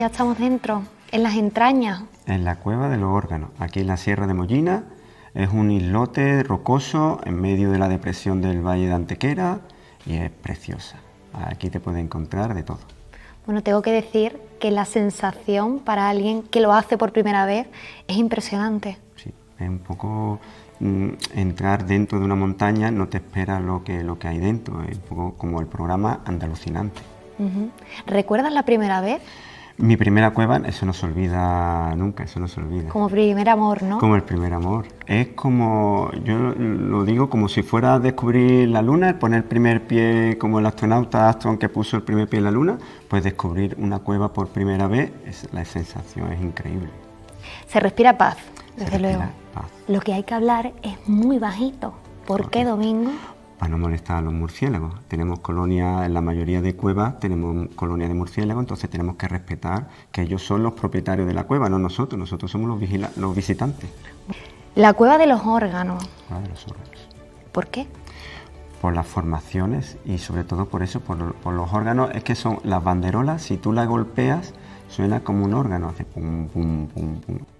Ya estamos dentro, en las entrañas. En la cueva de los órganos, aquí en la Sierra de Mollina. Es un islote rocoso en medio de la depresión del Valle de Antequera y es preciosa. Aquí te puedes encontrar de todo. Bueno, tengo que decir que la sensación para alguien que lo hace por primera vez es impresionante. Sí, es un poco entrar dentro de una montaña, no te esperas lo que hay dentro, es un poco como el programa Andalucinante. ¿Recuerdas la primera vez? Mi primera cueva, eso no se olvida nunca, eso no se olvida. Como primer amor, ¿no? Como el primer amor. Es como, yo lo digo como si fuera a descubrir la luna, poner el primer pie como el astronauta Armstrong que puso el primer pie en la luna, pues descubrir una cueva por primera vez, la sensación es increíble. Se respira paz, desde respira luego. paz. Lo que hay que hablar es muy bajito. ¿Por qué, Domingo? Para no molestar a los murciélagos. Tenemos colonias, en la mayoría de cuevas tenemos colonias de murciélagos, entonces tenemos que respetar que ellos son los propietarios de la cueva, no nosotros. Nosotros somos los visitantes. La cueva de los órganos. Cueva de los órganos. ¿Por qué? Por las formaciones y sobre todo por eso, por los órganos. Es que son las banderolas, si tú las golpeas, suena como un órgano, hace pum, pum, pum, pum.